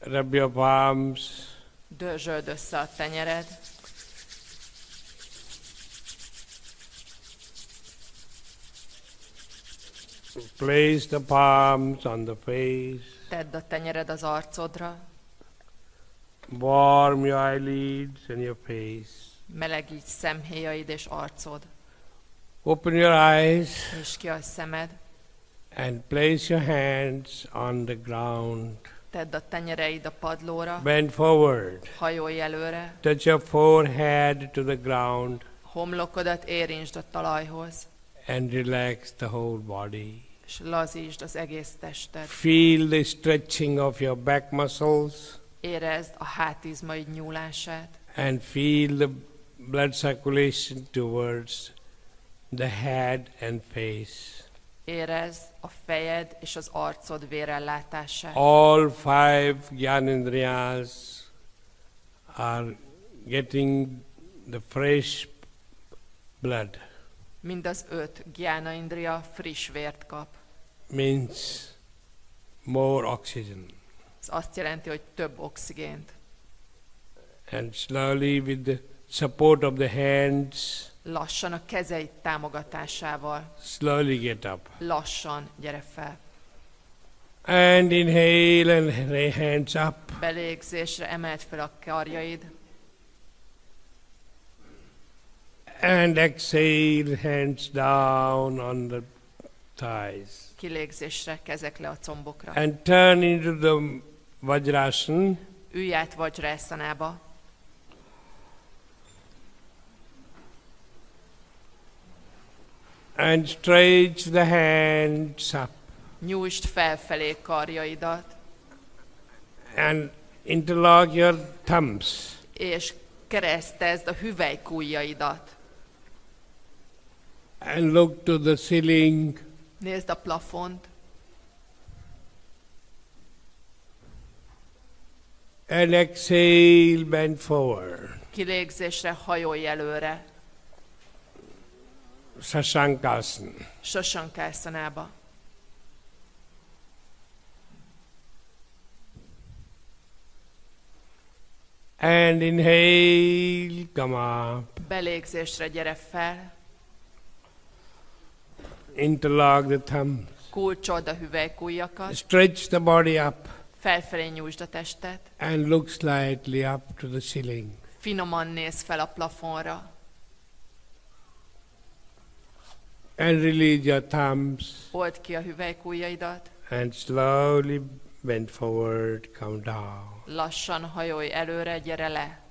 Rub your palms. Dörzsöld össze a tenyered. Place the palms on the face. Tedd a tenyered az arcodra. Warm your eyelids and your face. Melegíts szemhéjaid és arcod. Open your eyes Nyisd ki a szemed. and place your hands on the ground. Tedd a tenyereid a padlóra. Bend forward. Hajolj előre. Touch your forehead to the ground Homlokodat érintsd a talajhoz. and relax the whole body. És lazítsd az egész tested. Feel the stretching of your back muscles Érezd a hátizmaid nyúlását. and feel the blood circulation towards the head and face. Érezd a fejed és az arcod vérellátását. All five Gyanendriyas are getting the fresh blood. Mind az 5 Gyána Indriya friss vért kap. Means more oxygen. Ez azt jelenti, hogy több oxigént. And slowly with the support of the hands, Lassan a kezeid támogatásával. slowly get up. Lassan gyere fel. And inhale and hands up. Belégzésre emeld fel a karjaid. And exhale, hands down on the thighs. Kilégzésre kezek le a combokra. And turn into the Vajrasana. Ülj át Vajrasanába. And stretch the hands up. Nyújtsd felfelé karjaidat, And interlock your thumbs. és keresztezd a hüvelykujjaidat. And look to the ceiling. Nézd a plafont, And exhale, bend forward. kilégzésre hajolj előre, Sasankasana. Sasankárszanába. And inhale, come up. Belégzésre gyere fel, Interlock the thumbs. kulcsold a hüvelykujjakat, Stretch the body up. felfelé nyújtsd a testet, And look slightly up to the ceiling. finoman nézz fel a plafonra, And release your thumbs. old ki a hüvelykujjaidat, And slowly bend forward, come down. lassan hajolj előre, gyere le.